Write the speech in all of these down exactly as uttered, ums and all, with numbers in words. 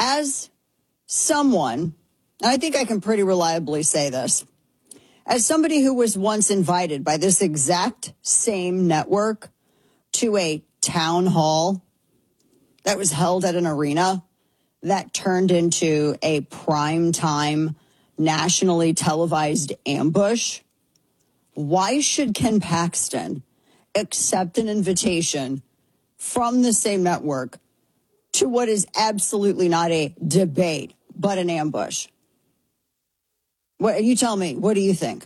as someone, and I think I can pretty reliably say this, as somebody who was once invited by this exact same network to a town hall that was held at an arena that turned into a primetime, nationally televised ambush, why should Ken Paxton accept an invitation from the same network to what is absolutely not a debate, but an ambush? What, you tell me, what do you think?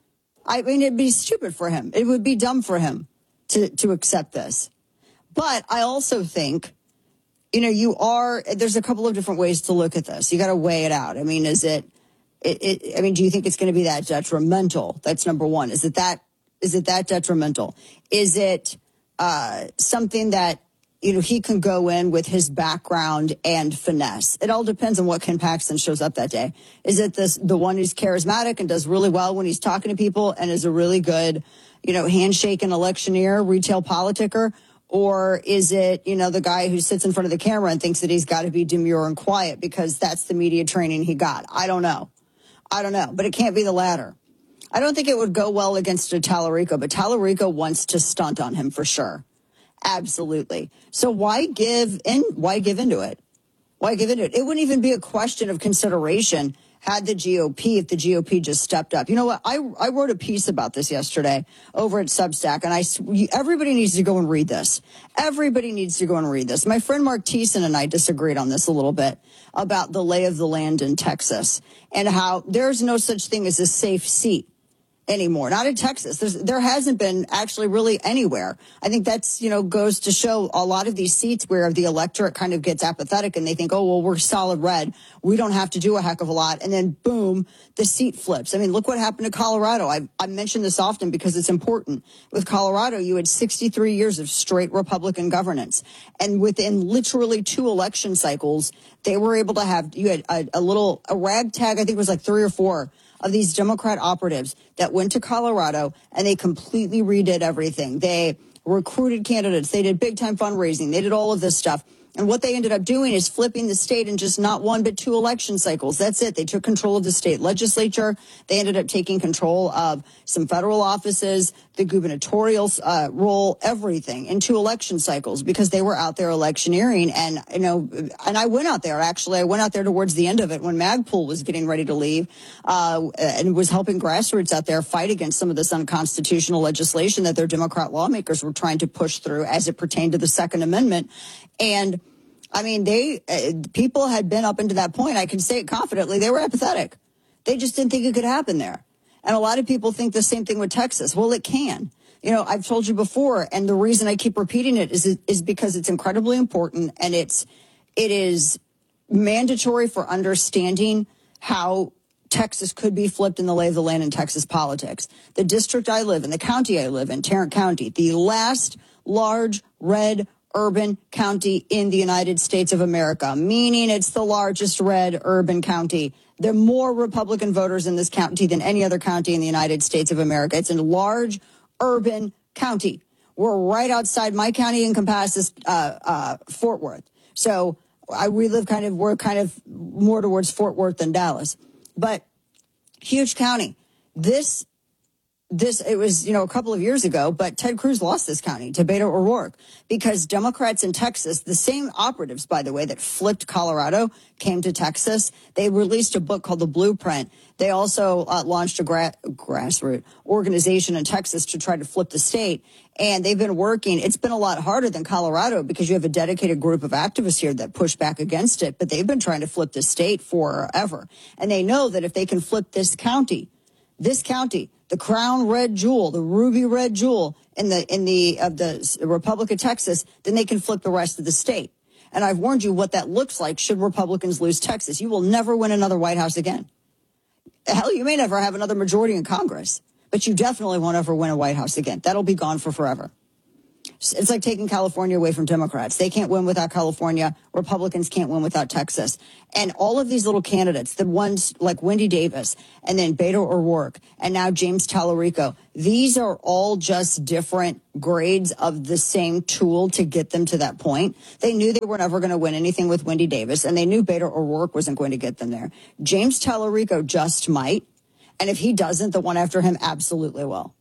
I mean, it'd be stupid for him. It would be dumb for him to, to accept this. But I also think, you know, you are, there's a couple of different ways to look at this. You got to weigh it out. I mean, is it, it, it I mean, do you think it's going to be that detrimental? That's number one. Is it that, is it that detrimental? Is it uh, something that, you know, he can go in with his background and finesse? It all depends on what Ken Paxton shows up that day. Is it this, the one who's charismatic and does really well when he's talking to people and is a really good, you know, handshake and electioneer, retail politicker? Or is it, you know, the guy who sits in front of the camera and thinks that he's got to be demure and quiet because that's the media training he got? I don't know. I don't know. But it can't be the latter. I don't think it would go well against a Tallarico, but Tallarico wants to stunt on him for sure. Absolutely. So why give in? Why give into it? Why give into it? It wouldn't even be a question of consideration had the G O P, if the G O P just stepped up. You know what? I, I wrote a piece about this yesterday over at Substack, and I, everybody needs to go and read this. Everybody needs to go and read this. My friend Mark Thiessen and I disagreed on this a little bit about the lay of the land in Texas and how there's no such thing as a safe seat anymore. Not in Texas. There's, there hasn't been actually really anywhere. I think that's, you know, goes to show a lot of these seats where the electorate kind of gets apathetic and they think, oh, well, we're solid red. We don't have to do a heck of a lot. And then, boom, the seat flips. I mean, look what happened to Colorado. I, I mention this often because it's important. With Colorado, you had sixty-three years of straight Republican governance. And within literally two election cycles, they were able to have, you had a, a little, a ragtag, I think it was like three or four of these Democrat operatives that went to Colorado and they completely redid everything. They recruited candidates. They did big time fundraising. They did all of this stuff. And what they ended up doing is flipping the state in just not one, but two election cycles. That's it. They took control of the state legislature. They ended up taking control of some federal offices, the gubernatorial uh, role, everything in two election cycles because they were out there electioneering. And, you know, and I went out there, actually. I went out there towards the end of it when Magpul was getting ready to leave uh, and was helping grassroots out there fight against some of this unconstitutional legislation that their Democrat lawmakers were trying to push through as it pertained to the Second Amendment. And I mean, they uh, people had been up into that point. I can say it confidently. They were apathetic. They just didn't think it could happen there. And a lot of people think the same thing with Texas. Well, it can. You know, I've told you before, and the reason I keep repeating it is is because it's incredibly important, and it's it is mandatory for understanding how Texas could be flipped in the lay of the land in Texas politics. The district I live in, the county I live in, Tarrant County, the last large red urban county in the United States of America, meaning it's the largest red urban county. There are more Republican voters in this county than any other county in the United States of America. It's a large urban county. We're right outside my county encompasses uh, uh, Fort Worth. So I, we live kind of, we're kind of more towards Fort Worth than Dallas. But huge county. This This, it was, you know, a couple of years ago, but Ted Cruz lost this county to Beto O'Rourke because Democrats in Texas, the same operatives, by the way, that flipped Colorado came to Texas. They released a book called The Blueprint. They also uh, launched a gra- grassroots organization in Texas to try to flip the state. And they've been working. It's been a lot harder than Colorado because you have a dedicated group of activists here that push back against it. But they've been trying to flip the state forever. And they know that if they can flip this county, this county, the crown red jewel, the ruby red jewel in the in the of the Republic of Texas, then they can flip the rest of the state. And I've warned you what that looks like should Republicans lose Texas. You will never win another White House again. Hell, you may never have another majority in Congress, but you definitely won't ever win a White House again. That'll be gone for forever. It's like taking California away from Democrats. They can't win without California. Republicans can't win without Texas. And all of these little candidates, the ones like Wendy Davis and then Beto O'Rourke and now James Tallarico, these are all just different grades of the same tool to get them to that point. They knew they were never going to win anything with Wendy Davis, and they knew Beto O'Rourke wasn't going to get them there. James Tallarico just might. And if he doesn't, the one after him absolutely will.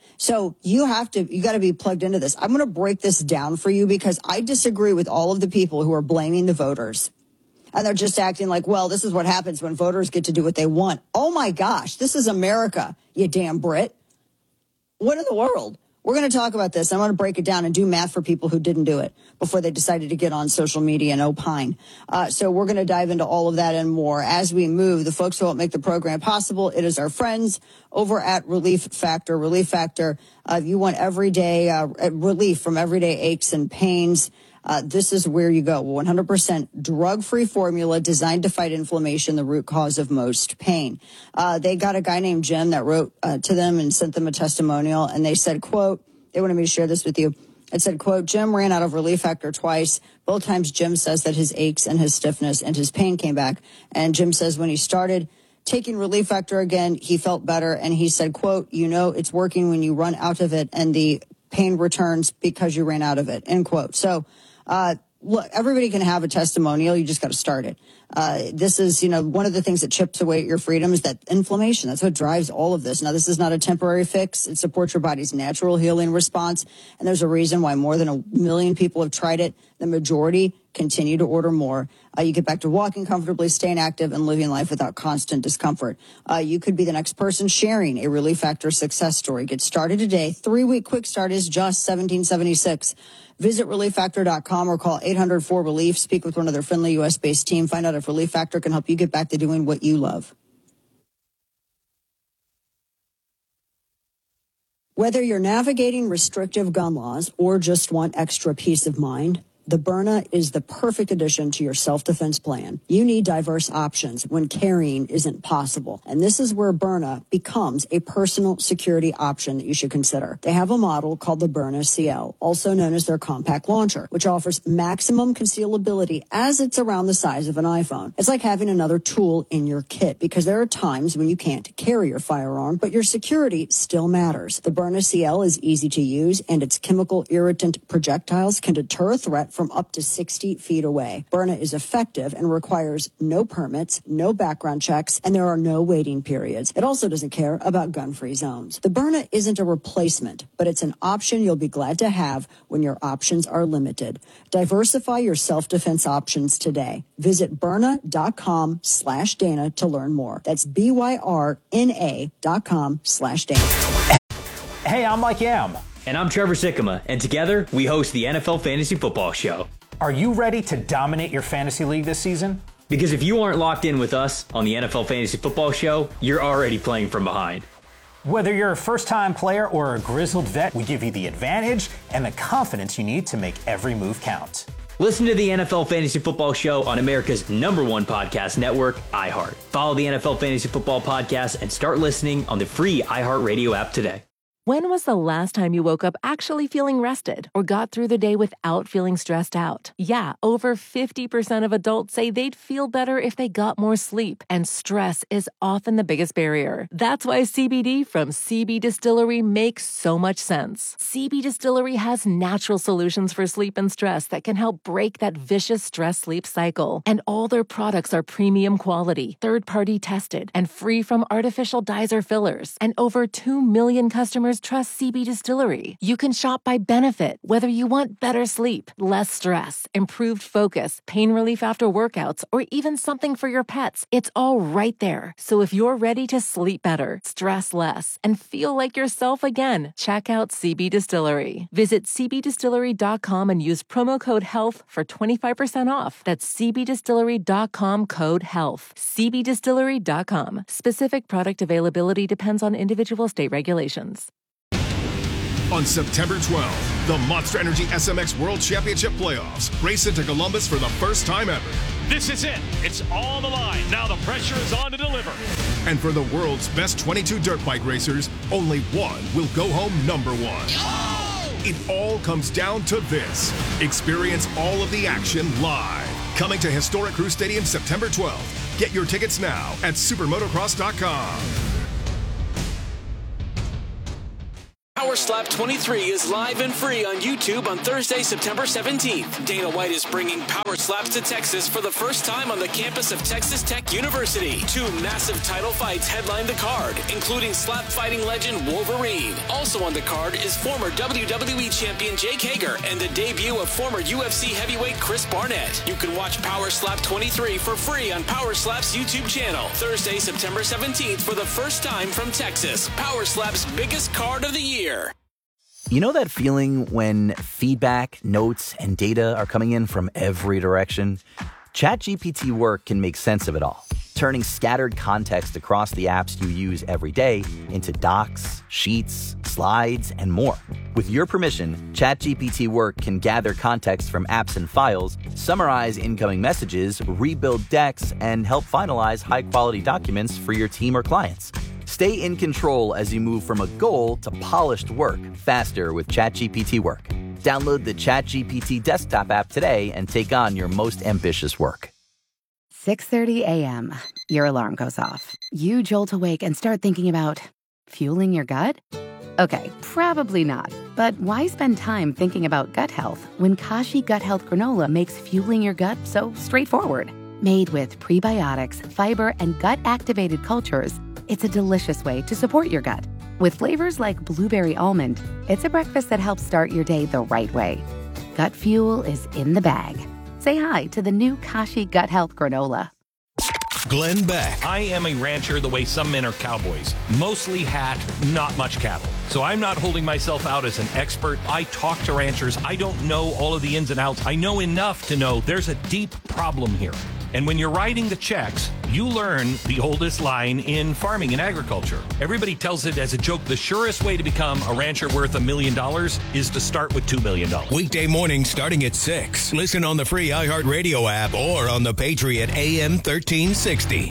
So you have to, you got to be plugged into this. I'm going to break this down for you because I disagree with all of the people who are blaming the voters. And they're just acting like, well, this is what happens when voters get to do what they want. Oh my gosh, this is America, you damn Brit. What in the world? We're going to talk about this. I'm going to break it down and do math for people who didn't do it before they decided to get on social media and opine. Uh, so we're going to dive into all of that and more as we move. The folks who help make the program possible, it is our friends over at Relief Factor. Relief Factor, uh, you want everyday uh, relief from everyday aches and pains. Uh, this is where you go. one hundred percent drug-free formula designed to fight inflammation, the root cause of most pain. Uh, they got a guy named Jim that wrote uh, to them and sent them a testimonial, and they said, quote, they wanted me to share this with you. It said, quote, Jim ran out of Relief Factor twice. Both times Jim says that his aches and his stiffness and his pain came back. And Jim says when he started taking Relief Factor again, he felt better. And he said, quote, you know, it's working when you run out of it and the pain returns because you ran out of it, end quote. So, Uh, look, everybody can have a testimonial. You just got to start it. Uh, this is, you know, one of the things that chips away at your freedom is that inflammation. That's what drives all of this. Now, this is not a temporary fix. It supports your body's natural healing response. And there's a reason why more than a million people have tried it. The majority continue to order more. Uh, you get back to walking comfortably, staying active, and living life without constant discomfort. Uh, you could be the next person sharing a Relief Factor success story. Get started today. Three-week quick start is just seventeen seventy-six. Visit relief factor dot com or call eight hundred four relief. Speak with one of their friendly U S-based team. Find out if Relief Factor can help you get back to doing what you love. Whether you're navigating restrictive gun laws or just want extra peace of mind, the Byrna is the perfect addition to your self-defense plan. You need diverse options when carrying isn't possible. And this is where Byrna becomes a personal security option that you should consider. They have a model called the Byrna C L, also known as their compact launcher, which offers maximum concealability as it's around the size of an iPhone. It's like having another tool in your kit because there are times when you can't carry your firearm, but your security still matters. The Byrna C L is easy to use, and its chemical irritant projectiles can deter a threat from up to sixty feet away. Byrna is effective and requires no permits, no background checks, and there are no waiting periods. It also doesn't care about gun-free zones. The Byrna isn't a replacement, but it's an option you'll be glad to have when your options are limited. Diversify your self-defense options today. Visit Byrna.com slash Dana to learn more. That's B-Y-R-N-A dot com slash Dana. Hey, I'm Mike Yam. And I'm Trevor Sikkema, and together we host the N F L Fantasy Football Show. Are you ready to dominate your fantasy league this season? Because if you aren't locked in with us on the N F L Fantasy Football Show, you're already playing from behind. Whether you're a first-time player or a grizzled vet, we give you the advantage and the confidence you need to make every move count. Listen to the N F L Fantasy Football Show on America's number one podcast network, iHeart. Follow the N F L Fantasy Football Podcast and start listening on the free iHeartRadio app today. When was the last time you woke up actually feeling rested or got through the day without feeling stressed out? Yeah, over fifty percent of adults say they'd feel better if they got more sleep, and stress is often the biggest barrier. That's why C B D from C B Distillery makes so much sense. C B Distillery has natural solutions for sleep and stress that can help break that vicious stress-sleep cycle. And all their products are premium quality, third-party tested, and free from artificial dyes or fillers. And over two million customers trust C B Distillery. You can shop by benefit, whether you want better sleep, less stress, improved focus, pain relief after workouts, or even something for your pets. It's all right there. So if you're ready to sleep better, stress less, and feel like yourself again, check out C B Distillery. Visit C B distillery dot com and use promo code HEALTH for twenty-five percent off. That's C B distillery dot com code HEALTH. C B distillery dot com. Specific product availability depends on individual state regulations. On September twelfth, the Monster Energy S M X World Championship Playoffs race into Columbus for the first time ever. This is it. It's on the line. Now the pressure is on to deliver. And for the world's best twenty-two dirt bike racers, only one will go home number one. Oh! It all comes down to this. Experience all of the action live. Coming to Historic Crew Stadium September twelfth. Get your tickets now at supermotocross dot com. Power Slap twenty-three is live and free on YouTube on Thursday, September seventeenth. Dana White is bringing Power Slaps to Texas for the first time on the campus of Texas Tech University. Two massive title fights headline the card, including slap fighting legend Wolverine. Also on the card is former W W E champion Jake Hager and the debut of former U F C heavyweight Chris Barnett. You can watch Power Slap twenty-three for free on Power Slap's YouTube channel. Thursday, September seventeenth for the first time from Texas. Power Slap's biggest card of the year. You know that feeling when feedback, notes, and data are coming in from every direction? ChatGPT Work can make sense of it all, turning scattered context across the apps you use every day into docs, sheets, slides, and more. With your permission, ChatGPT Work can gather context from apps and files, summarize incoming messages, rebuild decks, and help finalize high-quality documents for your team or clients. Stay in control as you move from a goal to polished work faster with ChatGPT Work. Download the ChatGPT desktop app today and take on your most ambitious work. six thirty a.m. Your alarm goes off. You jolt awake and start thinking about fueling your gut? Okay, probably not. But why spend time thinking about gut health when Kashi Gut Health Granola makes fueling your gut so straightforward? Made with prebiotics, fiber, and gut-activated cultures, it's a delicious way to support your gut. With flavors like blueberry almond, it's a breakfast that helps start your day the right way. Gut fuel is in the bag. Say hi to the new Kashi Gut Health Granola. Glenn Beck. I am a rancher the way some men are cowboys. Mostly hat, not much cattle. So I'm not holding myself out as an expert. I talk to ranchers. I don't know all of the ins and outs. I know enough to know there's a deep problem here. And when you're writing the checks, you learn the oldest line in farming and agriculture. Everybody tells it as a joke. The surest way to become a rancher worth a million dollars is to start with two million dollars. Weekday mornings starting at six. Listen on the free iHeartRadio app or on the Patriot A M thirteen sixty.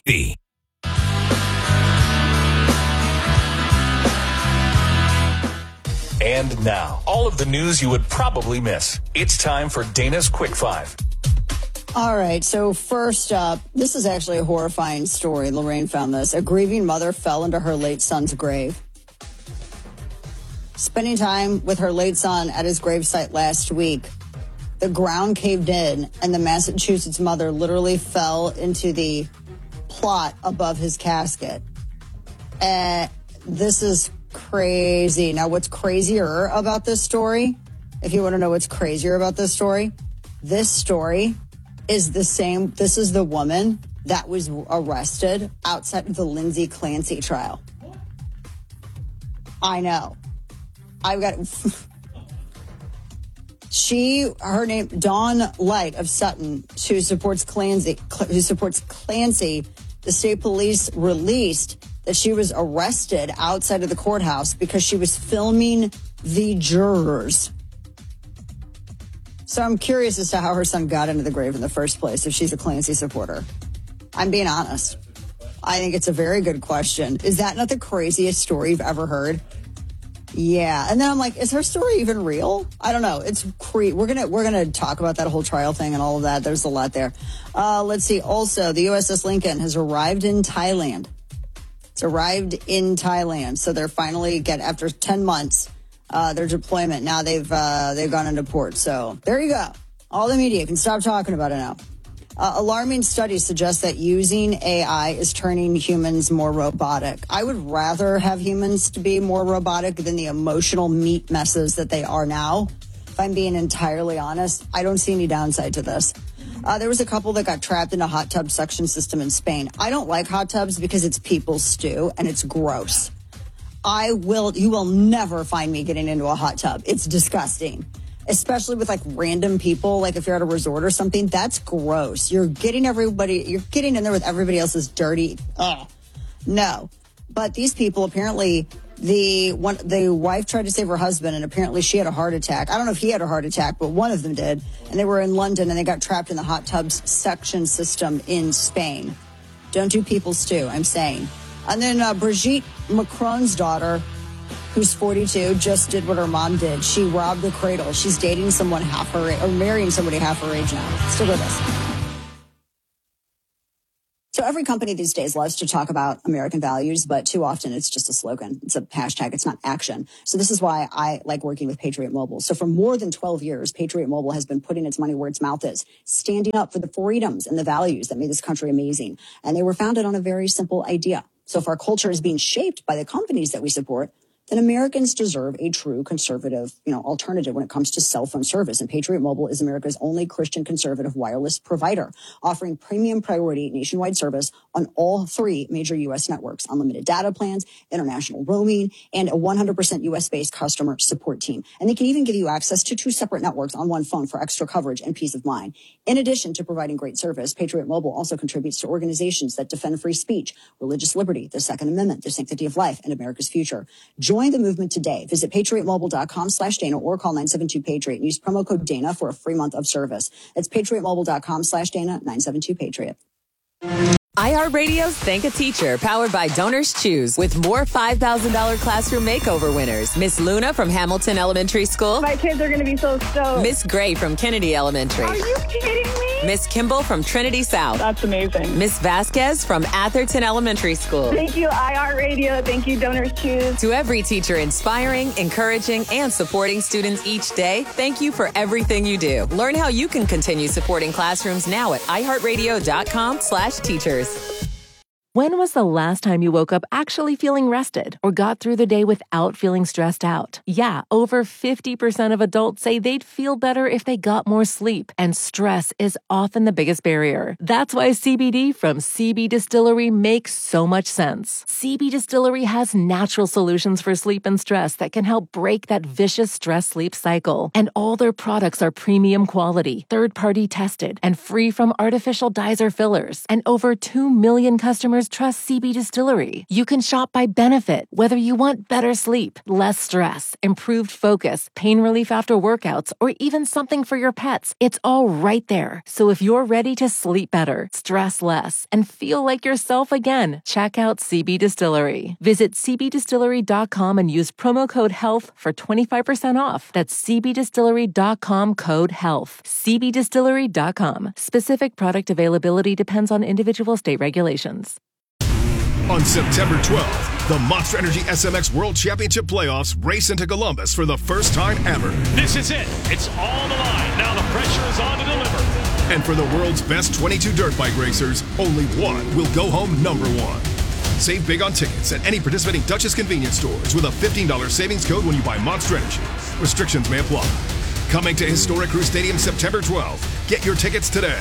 And now, all of the news you would probably miss. It's time for Dana's Quick Five. All right, so first up, this is actually a horrifying story. Lorraine found this. A grieving mother fell into her late son's grave. Spending time with her late son at his gravesite last week, the ground caved in and the Massachusetts mother literally fell into the plot above his casket. And this is crazy. Now, what's crazier about this story, if you want to know what's crazier about this story, this story is the same. This is the woman that was arrested outside of the Lindsay Clancy trial. I know. I've got... She, her name, Dawn Light of Sutton, who supports Clancy, who supports Clancy, the state police released that she was arrested outside of the courthouse because she was filming the jurors. So I'm curious as to how her son got into the grave in the first place, if she's a Clancy supporter. I'm being honest. I think it's a very good question. Is that not the craziest story you've ever heard? Yeah. And then I'm like, is her story even real? I don't know. It's cre- we're going to we're going to talk about that whole trial thing and all of that. There's a lot there. Uh, let's see. Also, the U S S Lincoln has arrived in Thailand. It's arrived in Thailand. So they're finally get after ten months, uh, their deployment. Now they've uh, they've gone into port. So there you go. All the media can stop talking about it now. Uh, alarming studies suggest that using A I is turning humans more robotic. I would rather have humans to be more robotic than the emotional meat messes that they are now. If I'm being entirely honest, I don't see any downside to this. Uh, there was a couple that got trapped in a hot tub suction system in Spain. I don't like hot tubs because it's people's stew and it's gross. I will, you will never find me getting into a hot tub. It's disgusting. Especially with like random people, like if you're at a resort or something, that's gross. You're getting everybody, you're getting in there with everybody else's dirty, ugh. No. But these people apparently, the one, the wife tried to save her husband and apparently she had a heart attack. I don't know if he had a heart attack, but one of them did. And they were in London and they got trapped in the hot tubs suction system in Spain. Don't do people stew, I'm saying. And then uh, Brigitte Macron's daughter, who's forty-two, just did what her mom did. She robbed the cradle. She's dating someone half her age, or marrying somebody half her age now. Still with us. So every company these days loves to talk about American values, but too often it's just a slogan. It's a hashtag. It's not action. So this is why I like working with Patriot Mobile. So for more than twelve years, Patriot Mobile has been putting its money where its mouth is, standing up for the freedoms and the values that made this country amazing. And they were founded on a very simple idea. So if our culture is being shaped by the companies that we support, then Americans deserve a true conservative, you know, alternative when it comes to cell phone service. And Patriot Mobile is America's only Christian conservative wireless provider, offering premium priority nationwide service on all three major U S networks, unlimited data plans, international roaming, and a one hundred percent U S-based customer support team. And they can even give you access to two separate networks on one phone for extra coverage and peace of mind. In addition to providing great service, Patriot Mobile also contributes to organizations that defend free speech, religious liberty, the Second Amendment, the sanctity of life, and America's future. Join the movement today. Visit patriotmobile.com slash Dana or call nine seven two Patriot and use promo code Dana for a free month of service. That's patriotmobile.com slash Dana, nine seven two Patriot. iHeartRadio's Thank a Teacher, powered by Donors Choose, with more five thousand dollars classroom makeover winners. Miss Luna from Hamilton Elementary School. My kids are going to be so stoked. Miss Gray from Kennedy Elementary. Are you kidding me? Miss Kimball from Trinity South. That's amazing. Miss Vasquez from Atherton Elementary School. Thank you, iHeartRadio. Thank you, Donors Choose. To every teacher inspiring, encouraging, and supporting students each day, thank you for everything you do. Learn how you can continue supporting classrooms now at iHeartRadio.com slash teachers. When was the last time you woke up actually feeling rested or got through the day without feeling stressed out? Yeah, over fifty percent of adults say they'd feel better if they got more sleep, and stress is often the biggest barrier. That's why C B D from C B Distillery makes so much sense. C B Distillery has natural solutions for sleep and stress that can help break that vicious stress-sleep cycle. And all their products are premium quality, third-party tested, and free from artificial dyes or fillers. And over two million customers trust C B Distillery. You can shop by benefit, whether you want better sleep, less stress, improved focus, pain relief after workouts, or even something for your pets. It's all right there. So if you're ready to sleep better, stress less, and feel like yourself again, check out C B Distillery. Visit c b distillery dot com and use promo code HEALTH for twenty-five percent off. That's c b distillery dot com code HEALTH. c b distillery dot com. Specific product availability depends on individual state regulations. On September twelfth, the Monster Energy S M X World Championship Playoffs race into Columbus for the first time ever. This is it. It's all the line. Now the pressure is on to deliver. And for the world's best twenty-two dirt bike racers, only one will go home number one. Save big on tickets at any participating Duchess convenience stores with a fifteen dollars savings code when you buy Monster Energy. Restrictions may apply. Coming to Historic Crew Stadium September twelfth. Get your tickets today.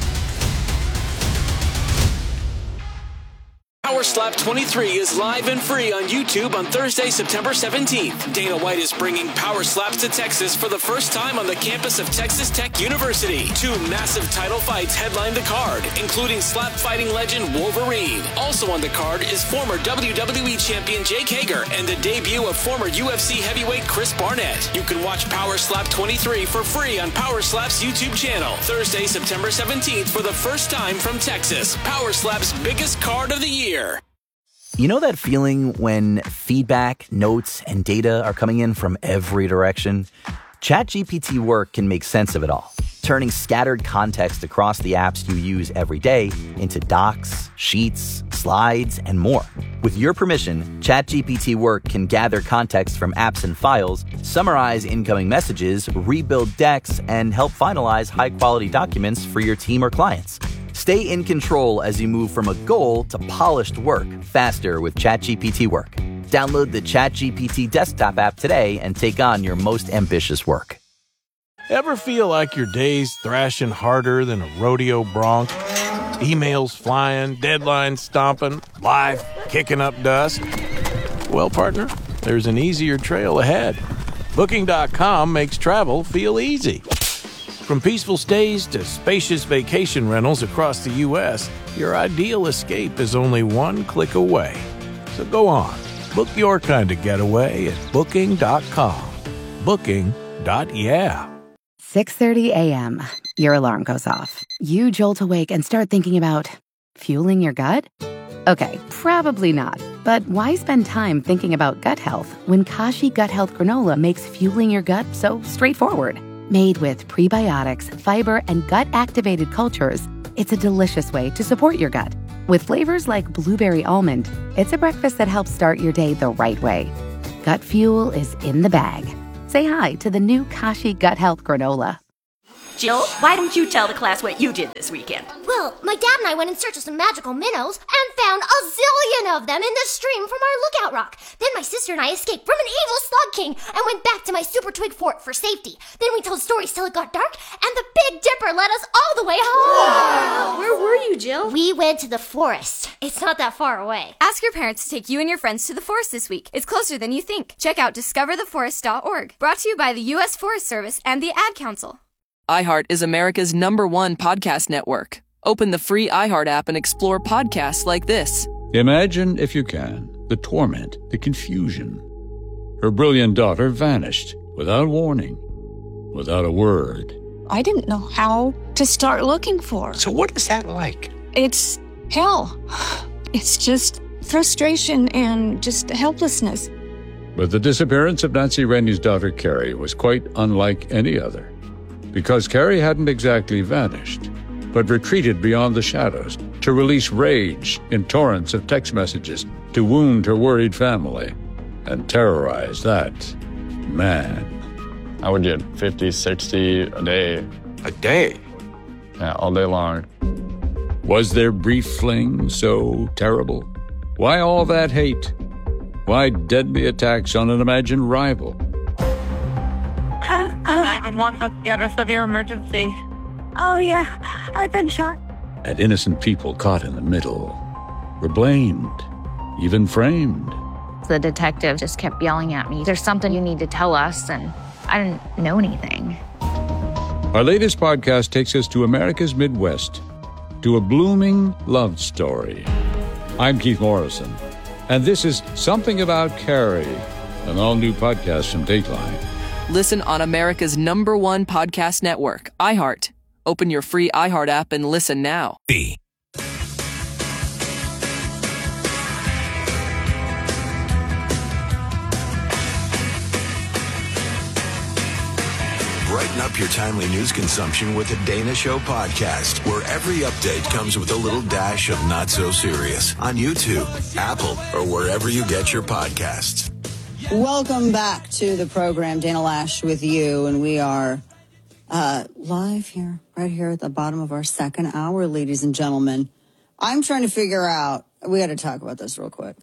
Power Slap twenty-three is live and free on YouTube on Thursday, September seventeenth. Dana White is bringing Power Slaps to Texas for the first time on the campus of Texas Tech University. Two massive title fights headline the card, including slap fighting legend Wolverine. Also on the card is former W W E champion Jake Hager and the debut of former U F C heavyweight Chris Barnett. You can watch Power Slap twenty-three for free on Power Slap's YouTube channel. Thursday, September seventeenth for the first time from Texas. Power Slap's biggest card of the year. You know that feeling when feedback, notes, and data are coming in from every direction? ChatGPT Work can make sense of it all, turning scattered context across the apps you use every day into docs, sheets, slides, and more. With your permission, ChatGPT Work can gather context from apps and files, summarize incoming messages, rebuild decks, and help finalize high-quality documents for your team or clients. Stay in control as you move from a goal to polished work faster with ChatGPT Work. Download the ChatGPT desktop app today and take on your most ambitious work. Ever feel like your day's thrashing harder than a rodeo bronc? Emails flying, deadlines stomping, life kicking up dust? Well, partner, there's an easier trail ahead. Booking dot com makes travel feel easy. From peaceful stays to spacious vacation rentals across the U S, your ideal escape is only one click away. So go on, book your kind of getaway at booking dot com. Booking. Yeah. six thirty a.m. Your alarm goes off. You jolt awake and start thinking about fueling your gut? Okay, probably not. But why spend time thinking about gut health when Kashi Gut Health Granola makes fueling your gut so straightforward? Made with prebiotics, fiber, and gut-activated cultures, it's a delicious way to support your gut. With flavors like blueberry almond, it's a breakfast that helps start your day the right way. Gut fuel is in the bag. Say hi to the new Kashi Gut Health Granola. Jill, why don't you tell the class what you did this weekend? Well, my dad and I went in search of some magical minnows and found a zillion of them in the stream from our lookout rock. Then my sister and I escaped from an evil slug king and went back to my super twig fort for safety. Then we told stories till it got dark, and the Big Dipper led us all the way home. Wow. Where were you, Jill? We went to the forest. It's not that far away. Ask your parents to take you and your friends to the forest this week. It's closer than you think. Check out discover the forest dot org. Brought to you by the U S Forest Service and the Ad Council. iHeart is America's number one podcast network. Open the free iHeart app and explore podcasts like this. Imagine, if you can, the torment, the confusion. Her brilliant daughter vanished without warning, without a word. I didn't know how to start looking for her. So what is that like? It's hell. It's just frustration and just helplessness. But the disappearance of Nancy Rennie's daughter, Carrie, was quite unlike any other. Because Carrie hadn't exactly vanished, but retreated beyond the shadows to release rage in torrents of text messages to wound her worried family and terrorize that man. I would get fifty, sixty a day. A day? Yeah, all day long. Was their brief fling so terrible? Why all that hate? Why deadly attacks on an imagined rival? nine one one, let's get a severe emergency. Oh, yeah, I've been shot. And innocent people caught in the middle were blamed, even framed. The detective just kept yelling at me, "There's something you need to tell us," and I didn't know anything. Our latest podcast takes us to America's Midwest, to a blooming love story. I'm Keith Morrison, and this is Something About Carrie, an all-new podcast from Dateline. Listen on America's number one podcast network, iHeart. Open your free iHeart app and listen now. B. Brighten up your timely news consumption with the Dana Show podcast, where every update comes with a little dash of not so serious on YouTube, Apple, or wherever you get your podcasts. Welcome back to the program, Dana Lash with you, and we are uh, live here, right here at the bottom of our second hour, ladies and gentlemen. I'm trying to figure out, we got to talk about this real quick,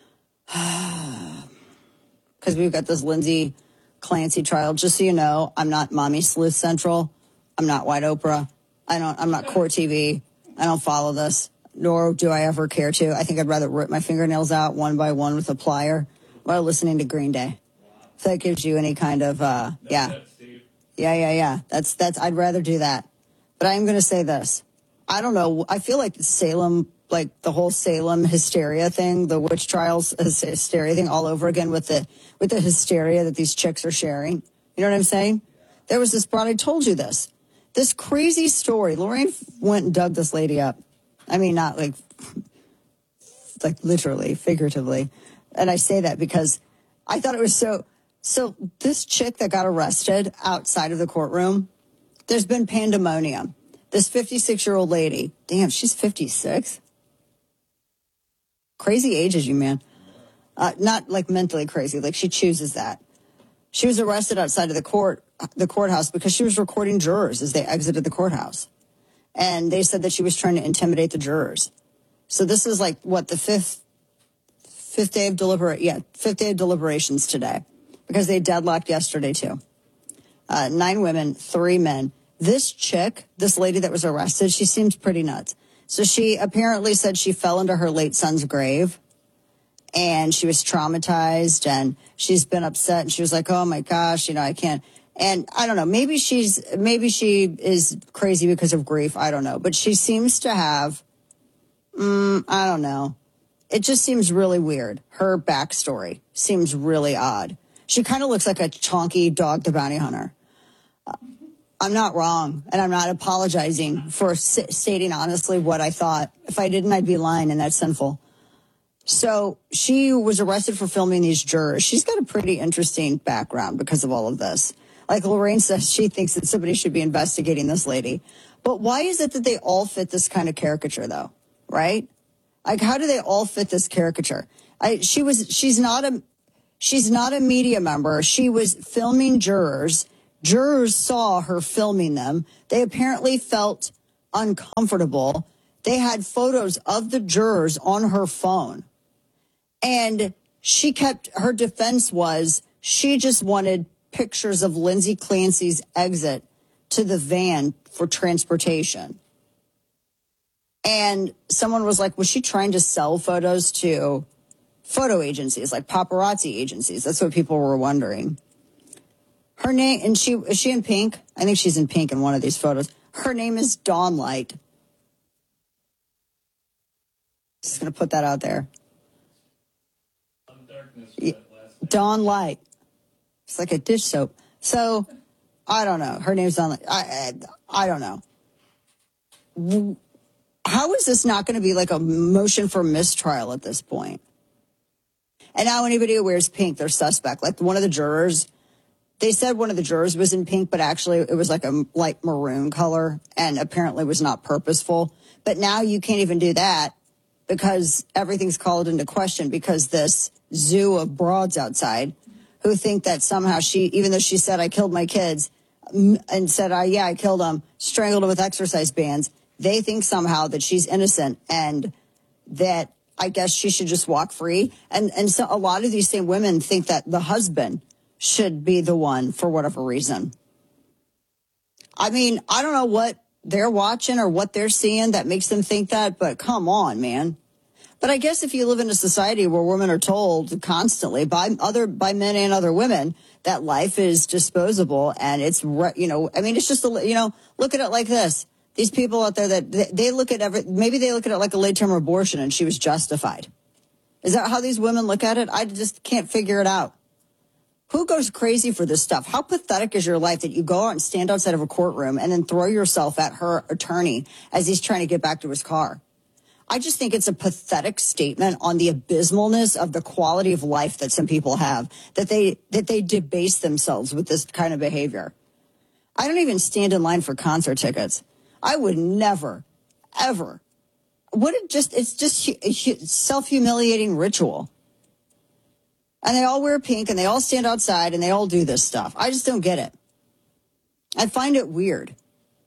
because we've got this Lindsay Clancy trial. Just so you know, I'm not Mommy Sleuth Central. I'm not White Oprah. I don't. I'm not Court T V. I don't follow this, nor do I ever care to. I think I'd rather rip my fingernails out one by one with a plier while listening to Green Day. If that gives you any kind of, uh, yeah. Yeah, yeah, yeah. That's, that's, I'd rather do that. But I'm going to say this. I don't know. I feel like the Salem, like the whole Salem hysteria thing, the witch trials hysteria thing all over again with the, with the hysteria that these chicks are sharing. You know what I'm saying? There was this broad, I told you this, this crazy story. Lorraine went and dug this lady up. I mean, not like, like literally, figuratively. And I say that because I thought it was so, so this chick that got arrested outside of the courtroom, there's been pandemonium. This fifty-six-year-old lady, damn, she's fifty-six? Crazy ages, you man. Uh, not like mentally crazy, like she chooses that. She was arrested outside of the court, the courthouse because she was recording jurors as they exited the courthouse. And they said that she was trying to intimidate the jurors. So this is like, what, the fifth, fifth day of deliberate, yeah, fifth day of deliberations today. Because they deadlocked yesterday too. Uh, nine women, three men. This chick, this lady that was arrested, she seems pretty nuts. So she apparently said she fell into her late son's grave and she was traumatized and she's been upset and she was like, oh my gosh, you know, I can't. And I don't know, maybe she's, maybe she is crazy because of grief. I don't know. But she seems to have, mm, I don't know. It just seems really weird. Her backstory seems really odd. She kind of looks like a chonky Dog the Bounty Hunter. Uh, I'm not wrong, and I'm not apologizing for s- stating honestly what I thought. If I didn't, I'd be lying, and that's sinful. So she was arrested for filming these jurors. She's got a pretty interesting background because of all of this. Like Lorraine says, she thinks that somebody should be investigating this lady. But why is it that they all fit this kind of caricature, though? Right? Like, how do they all fit this caricature? I, she was, she's not a, she's not a media member. She was filming jurors. Jurors saw her filming them. They apparently felt uncomfortable. They had photos of the jurors on her phone. And she kept, her defense was she just wanted pictures of Lindsay Clancy's exit to the van for transportation. And someone was like, was she trying to sell photos to photo agencies, like paparazzi agencies? That's what people were wondering. Her name, and she, is she in pink? I think she's in pink in one of these photos. Her name is Dawn Light. Just going to put that out there. Dawn Light. It's like a dish soap. So, I don't know. Her name's Dawn Light. I, I, I don't know. How is this not going to be like a motion for mistrial at this point? And now anybody who wears pink, they're suspect. Like one of the jurors, they said one of the jurors was in pink, but actually it was like a light maroon color and apparently was not purposeful. But now you can't even do that because everything's called into question because this zoo of broads outside who think that somehow she, even though she said, I killed my kids and said, I, yeah, I killed them, strangled them with exercise bands. They think somehow that she's innocent and that I guess she should just walk free. And and so a lot of these same women think that the husband should be the one for whatever reason. I mean, I don't know what they're watching or what they're seeing that makes them think that, but come on, man. But I guess if you live in a society where women are told constantly by other by men and other women that life is disposable and it's, you know, I mean, it's just, a, you know, look at it like this. These people out there that they look at every, maybe they look at it like a late term abortion and she was justified. Is that how these women look at it? I just can't figure it out. Who goes crazy for this stuff? How pathetic is your life that you go out and stand outside of a courtroom and then throw yourself at her attorney as he's trying to get back to his car? I just think it's a pathetic statement on the abysmalness of the quality of life that some people have, that they, that they debase themselves with this kind of behavior. I don't even stand in line for concert tickets. I would never, ever. What it just, it's just a self-humiliating ritual. And they all wear pink and they all stand outside and they all do this stuff. I just don't get it. I find it weird.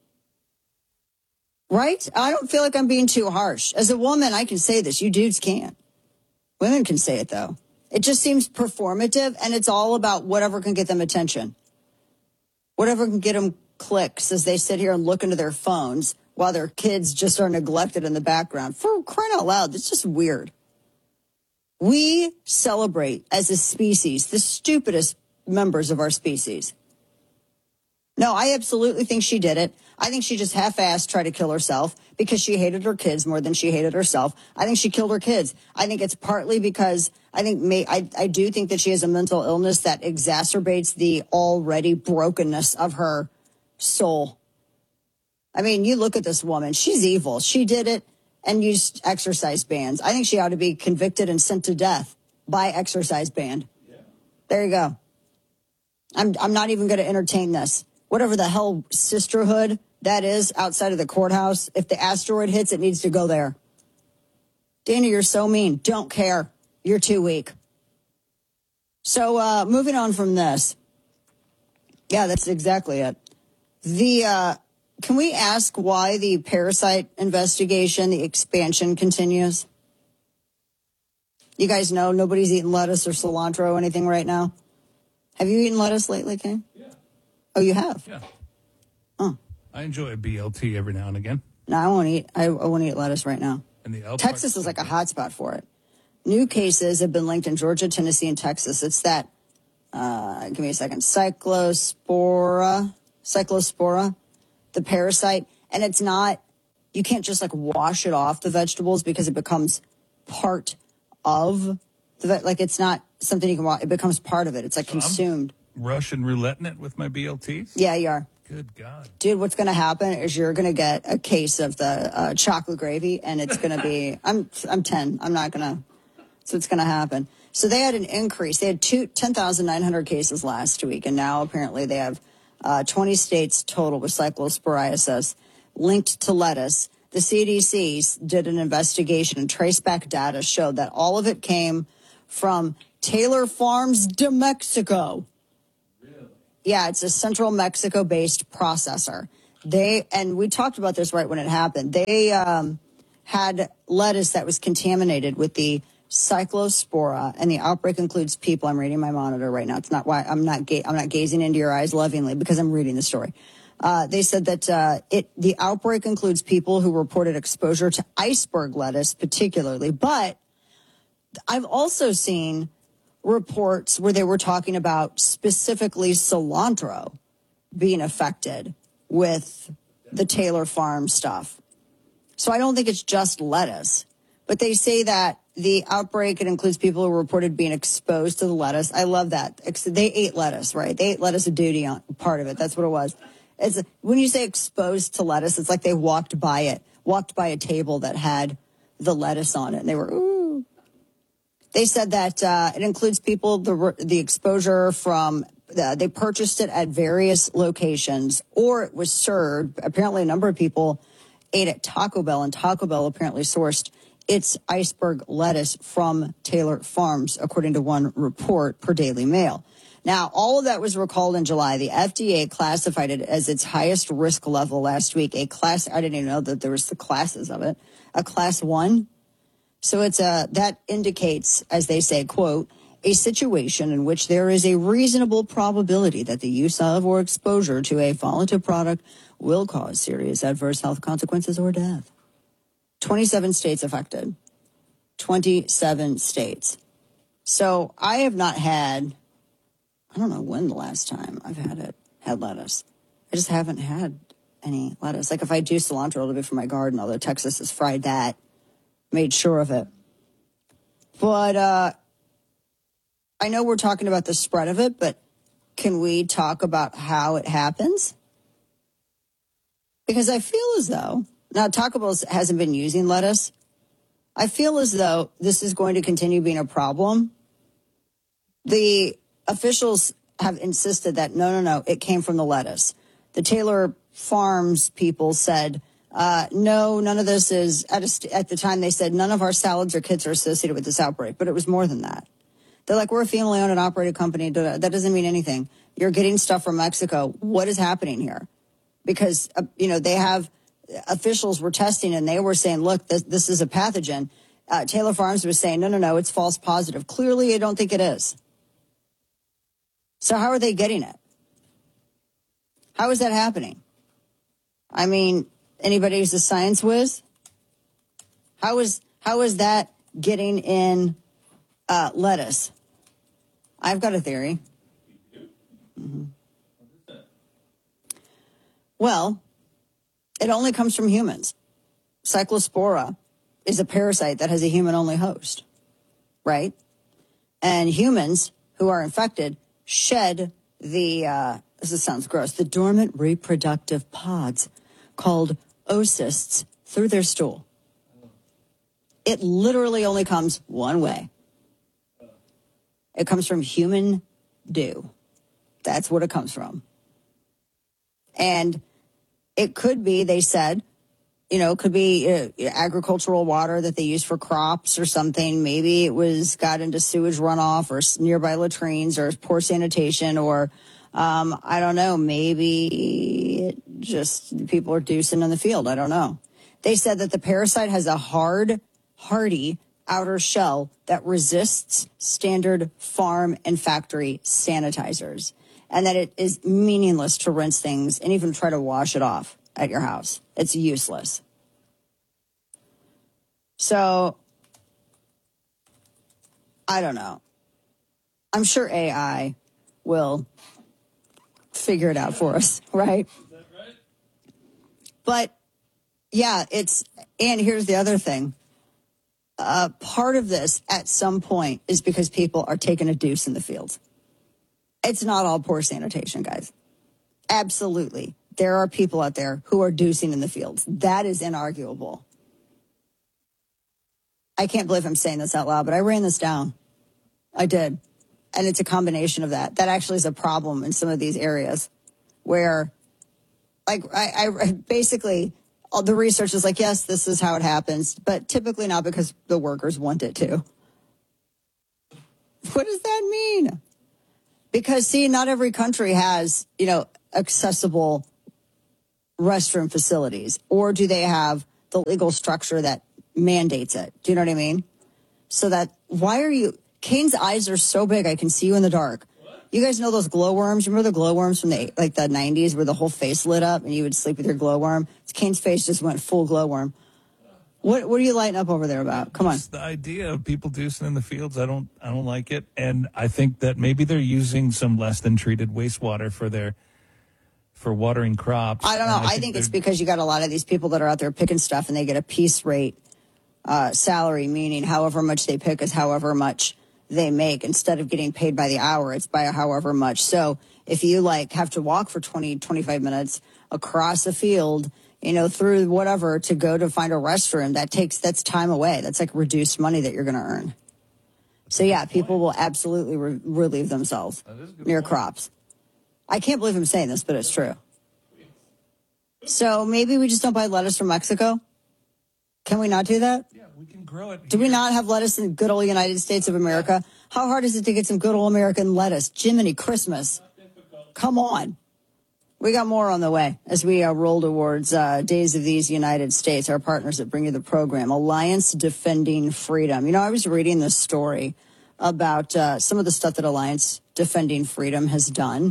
Right? I don't feel like I'm being too harsh. As a woman, I can say this. You dudes can't. Women can say it, though. It just seems performative and it's all about whatever can get them attention. Whatever can get them clicks as they sit here and look into their phones while their kids just are neglected in the background. For crying out loud, it's just weird. We celebrate as a species the stupidest members of our species. No, I absolutely think she did it. I think she just half-assed tried to kill herself because she hated her kids more than she hated herself. I think she killed her kids. I think it's partly because I think may, I, I do think that she has a mental illness that exacerbates the already brokenness of her soul. I mean, you look at this woman. She's evil. She did it and used exercise bands. I think she ought to be convicted and sent to death by exercise band. Yeah. There you go. I'm I'm not even going to entertain this. Whatever the hell sisterhood that is outside of the courthouse, if the asteroid hits, it needs to go there. Dana, you're so mean. Don't care. You're too weak. So uh, moving on from this. Yeah, that's exactly it. The uh, can we ask why the Parasite investigation, the expansion continues? You guys know nobody's eating lettuce or cilantro or anything right now? Have you eaten lettuce lately, King? Yeah. Oh, you have? Yeah. Oh. I enjoy a B L T every now and again. No, I won't eat. I, I won't eat lettuce right now. And the L Texas is like a hot spot for it. New cases have been linked in Georgia, Tennessee, and Texas. It's that, uh, give me a second, cyclospora, cyclospora, the parasite. And it's not, you can't just like wash it off the vegetables because it becomes part of the, like it's not something you can wash. It becomes part of it. It's like so consumed. I'm Russian rouletting it with my B L Ts? Yeah, you are. Good God. Dude, what's going to happen is you're going to get a case of the uh, chocolate gravy, and it's going to be, I'm I'm ten. I'm not going to, So it's going to happen. So they had an increase. They had two, ten thousand nine hundred cases last week, and now apparently they have uh, twenty states total with cyclosporiasis linked to lettuce. The C D C did an investigation, and traceback data showed that all of it came from Taylor Farms de Mexico. Really? Yeah, it's a central Mexico-based processor. They, and we talked about this right when it happened. They um, had lettuce that was contaminated with the cyclospora, and the outbreak includes people. I'm reading my monitor right now. It's not why I'm not ga- I'm not gazing into your eyes lovingly because I'm reading the story. Uh, they said that uh, it the outbreak includes people who reported exposure to iceberg lettuce, particularly. But I've also seen reports where they were talking about specifically cilantro being affected with the Taylor Farm stuff. So I don't think it's just lettuce. But they say that the outbreak, it includes people who reported being exposed to the lettuce. I love that. They ate lettuce, right? They ate lettuce a duty on part of it. That's what it was. It's, when you say exposed to lettuce, it's like they walked by it, walked by a table that had the lettuce on it, and they were, ooh. They said that uh, it includes people, the the exposure from, uh, they purchased it at various locations, or it was served. Apparently, a number of people ate at Taco Bell, and Taco Bell apparently sourced its iceberg lettuce from Taylor Farms, according to one report per Daily Mail. Now, all of that was recalled in July. The F D A classified it as its highest risk level last week. A class, I didn't even know that there was the classes of it. A class one. So it's a, that indicates, as they say, quote, a situation in which there is a reasonable probability that the use of or exposure to a volatile product will cause serious adverse health consequences or death. twenty-seven states affected. twenty-seven states. So I have not had, I don't know when the last time I've had it, had lettuce. I just haven't had any lettuce. Like if I do cilantro, it'll be from my garden, although Texas has fried that, made sure of it. But uh, I know we're talking about the spread of it, but can we talk about how it happens? Because I feel as though, now Taco Bell hasn't been using lettuce. I feel as though this is going to continue being a problem. The officials have insisted that, no, no, no, it came from the lettuce. The Taylor Farms people said, uh, no, none of this is, at, a st- at the time they said, none of our salads or kits are associated with this outbreak, but it was more than that. They're like, we're a family owned and operated company. That doesn't mean anything. You're getting stuff from Mexico. What is happening here? Because, uh, you know, they have, officials were testing and they were saying, look, this, this is a pathogen. Uh, Taylor Farms was saying, no, no, no, it's false positive. Clearly, I don't think it is. So how are they getting it? How is that happening? I mean, anybody who's a science whiz? How is, how is that getting in uh, lettuce? I've got a theory. Mm-hmm. Well, it only comes from humans. Cyclospora is a parasite that has a human-only host, right? And humans who are infected shed the, uh, this sounds gross, the dormant reproductive pods called oocysts through their stool. It literally only comes one way. It comes from human dew. That's what it comes from. And it could be, they said, you know, it could be uh, agricultural water that they use for crops or something. Maybe it was got into sewage runoff or nearby latrines or poor sanitation or, um, I don't know, maybe it just people are deucing in the field. I don't know. They said that the parasite has a hard, hardy outer shell that resists standard farm and factory sanitizers, and that it is meaningless to rinse things and even try to wash it off at your house. It's useless. So, I don't know. I'm sure A I will figure it out for us, right? Is that right? But, yeah, it's, and here's the other thing. Uh, part of this, at some point, is because people are taking a deuce in the fields. It's not all poor sanitation, guys. Absolutely. There are people out there who are deucing in the fields. That is inarguable. I can't believe I'm saying this out loud, but I ran this down. I did. And it's a combination of that. That actually is a problem in some of these areas where, like, I, I basically, all the research is like, yes, this is how it happens, but typically not because the workers want it to. What does that mean? Because, see, not every country has, you know, accessible restroom facilities, or do they have the legal structure that mandates it? Do you know what I mean? So that, why are you, Kane's eyes are so big I can see you in the dark. You guys know those glowworms? Remember the glowworms from the like the nineties where the whole face lit up and you would sleep with your glowworm? Kane's face just went full glowworm. What what are you lighting up over there about? Come on. Just the idea of people deucing in the fields, I don't I don't like it. And I think that maybe they're using some less than treated wastewater for their for watering crops. I don't know. I think, I think it's because you got a lot of these people that are out there picking stuff and they get a piece rate uh, salary, meaning however much they pick is however much they make. Instead of getting paid by the hour, it's by however much. So if you like have to walk for twenty, twenty-five minutes across a field, you know, through whatever to go to find a restroom, that takes, that's time away. That's like reduced money that you're going to earn. So yeah, people will absolutely re- relieve themselves near crops. I can't believe I'm saying this, but it's true. So maybe we just don't buy lettuce from Mexico? Can we not do that? Yeah, we can grow it. Do we not have lettuce in the good old United States of America? How hard is it to get some good old American lettuce? Jiminy Christmas. Come on. We got more on the way as we uh, roll towards uh, Days of These United States, our partners that bring you the program, Alliance Defending Freedom. You know, I was reading this story about uh, some of the stuff that Alliance Defending Freedom has done.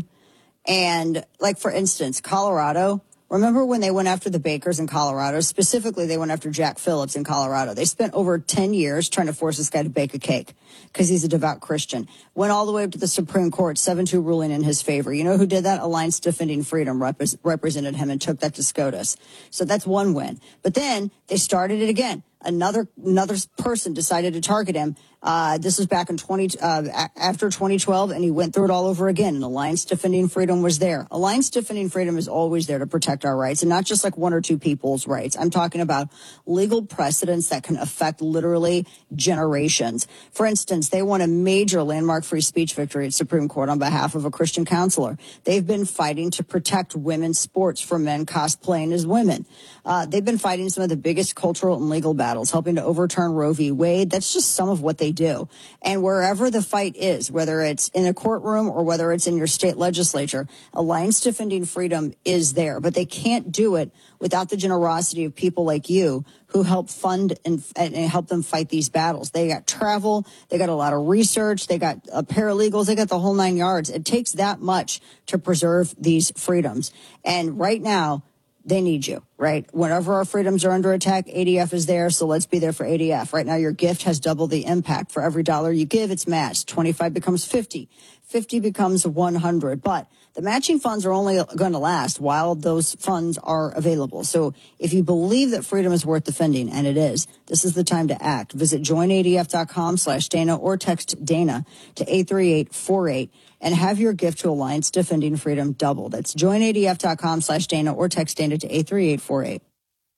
And like, for instance, Colorado, remember when they went after the bakers in Colorado? Specifically, they went after Jack Phillips in Colorado. They spent over ten years trying to force this guy to bake a cake because he's a devout Christian. Went all the way up to the Supreme Court, seven two ruling in his favor. You know who did that? Alliance Defending Freedom rep- represented him and took that to SCOTUS. So that's one win. But then they started it again. Another another person decided to target him. Uh, this was back in twenty uh, after twenty twelve, and he went through it all over again. And Alliance Defending Freedom was there. Alliance Defending Freedom is always there to protect our rights, and not just like one or two people's rights. I'm talking about legal precedents that can affect literally generations. For instance, they won a major landmark free speech victory at Supreme Court on behalf of a Christian counselor. They've been fighting to protect women's sports from men cosplaying as women. Uh, they've been fighting some of the biggest cultural and legal battles, helping to overturn Roe v. Wade. That's just some of what they do. And wherever the fight is, whether it's in a courtroom or whether it's in your state legislature, Alliance Defending Freedom is there. But they can't do it without the generosity of people like you who help fund and, and help them fight these battles. They got travel. They got a lot of research. They got uh, paralegals. They got the whole nine yards. It takes that much to preserve these freedoms. And right now, they need you, right? Whenever our freedoms are under attack, A D F is there, so let's be there for A D F. Right now, your gift has double the impact. For every dollar you give, it's matched. twenty-five becomes fifty. fifty becomes one hundred. But the matching funds are only going to last while those funds are available. So if you believe that freedom is worth defending, and it is, this is the time to act. Visit join A D F dot com slash Dana or text Dana to eight three eight four eight. And have your gift to Alliance Defending Freedom double. That's join A D F dot com slash Dana or text Dana to eight three eight four eight.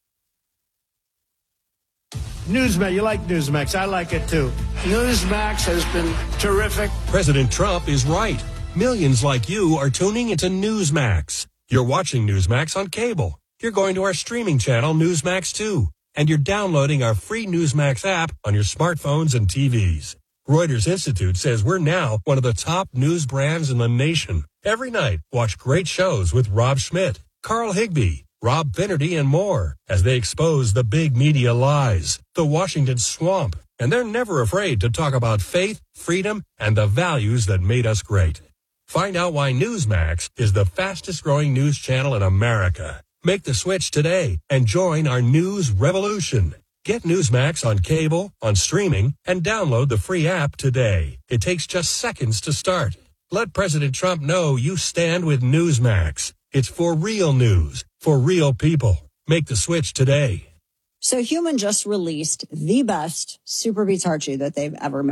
Newsmax, you like Newsmax. I like it too. Newsmax has been terrific. President Trump is right. Millions like you are tuning into Newsmax. You're watching Newsmax on cable. You're going to our streaming channel, Newsmax two. And you're downloading our free Newsmax app on your smartphones and T Vs. Reuters Institute says we're now one of the top news brands in the nation. Every night, watch great shows with Rob Schmidt, Carl Higbee, Rob Finnerty, and more as they expose the big media lies, the Washington swamp, and they're never afraid to talk about faith, freedom, and the values that made us great. Find out why Newsmax is the fastest growing news channel in America. Make the switch today and join our news revolution. Get Newsmax on cable, on streaming, and download the free app today. It takes just seconds to start. Let President Trump know you stand with Newsmax. It's for real news, for real people. Make the switch today. So Human just released the best Super Beats Heart Chew that they've ever made.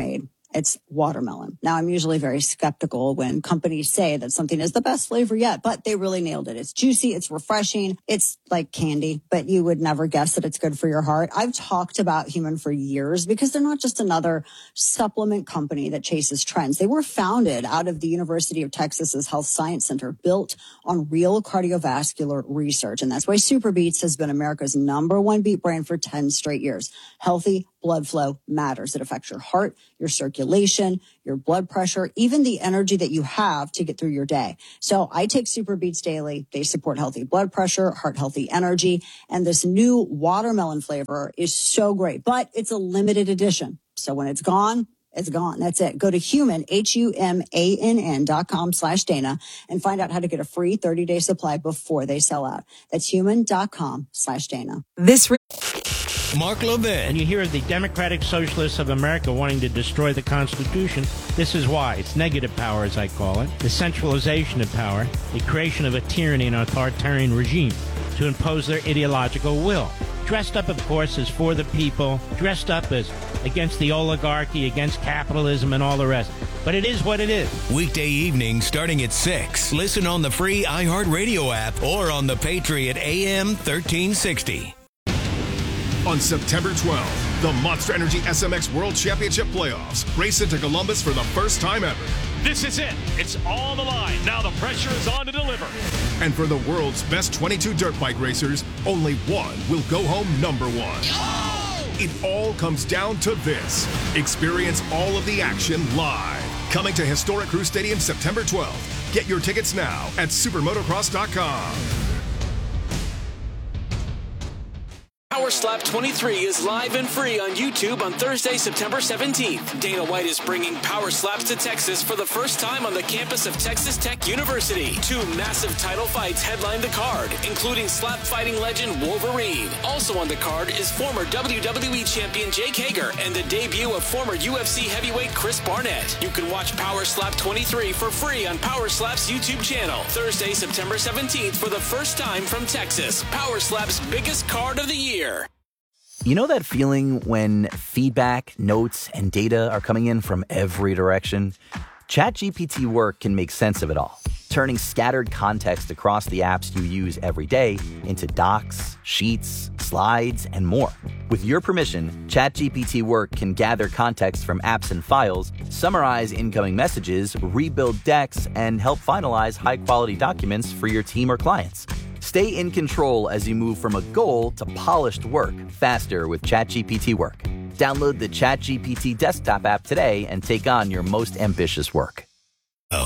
It's watermelon. Now, I'm usually very skeptical when companies say that something is the best flavor yet, but they really nailed it. It's juicy. It's refreshing. It's like candy, but you would never guess that it's good for your heart. I've talked about Human for years because they're not just another supplement company that chases trends. They were founded out of the University of Texas's Health Science Center, built on real cardiovascular research. And that's why Super Beets has been America's number one beet brand for ten straight years. Healthy blood flow matters. It affects your heart, your circulation, your blood pressure, even the energy that you have to get through your day. So I take Super Beets daily. They support healthy blood pressure, heart healthy energy. And this new watermelon flavor is so great, but it's a limited edition. So when it's gone, it's gone. That's it. Go to human, H U M A N N dot com slash Dana and find out how to get a free thirty day supply before they sell out. That's human dot com slash Dana. This re- Mark Levin. And you hear the Democratic Socialists of America wanting to destroy the Constitution. This is why. It's negative power, as I call it. The centralization of power, the creation of a tyranny and authoritarian regime to impose their ideological will. Dressed up, of course, as for the people, dressed up as against the oligarchy, against capitalism, and all the rest. But it is what it is. Weekday evening starting at six. Listen on the free iHeartRadio app or on the Patriot A M thirteen sixty. On September twelfth, the Monster Energy S M X World Championship Playoffs race into Columbus for the first time ever. This is it. It's all the line. Now the pressure is on to deliver. And for the world's best twenty-two dirt bike racers, only one will go home number one. Oh! It all comes down to this. Experience all of the action live. Coming to historic Crew Stadium September twelfth. Get your tickets now at supermotocross dot com. Power Slap twenty-three is live and free on YouTube on Thursday, September seventeenth. Dana White is bringing Power Slaps to Texas for the first time on the campus of Texas Tech University. Two massive title fights headline the card, including slap fighting legend Wolverine. Also on the card is former W W E champion Jake Hager and the debut of former U F C heavyweight Chris Barnett. You can watch Power Slap twenty-three for free on Power Slap's YouTube channel. Thursday, September seventeenth for the first time from Texas. Power Slap's biggest card of the year. You know that feeling when feedback, notes, and data are coming in from every direction? ChatGPT Work can make sense of it all, turning scattered context across the apps you use every day into docs, sheets, slides, and more. With your permission, ChatGPT Work can gather context from apps and files, summarize incoming messages, rebuild decks, and help finalize high-quality documents for your team or clients. Stay in control as you move from a goal to polished work faster with ChatGPT Work. Download the ChatGPT desktop app today and take on your most ambitious work.